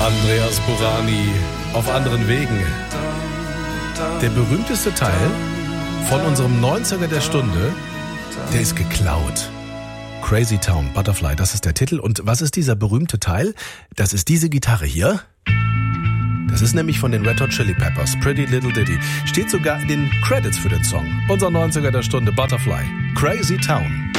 Andreas Burani auf anderen Wegen. Der berühmteste Teil von unserem 90er der Stunde, der ist geklaut. Crazy Town, Butterfly, das ist der Titel. Und was ist dieser berühmte Teil? Das ist diese Gitarre hier. Das ist nämlich von den Red Hot Chili Peppers, Pretty Little Ditty. Steht sogar in den Credits für den Song. Unser 90er der Stunde, Butterfly, Crazy Town.